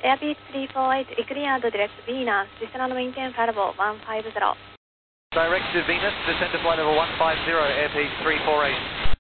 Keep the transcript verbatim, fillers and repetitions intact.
Airbus three four eight, cleared direct Venus, descend on maintain flight level one five zero. Direct to Venus, descend to flight level one five zero, Airbus three four eight.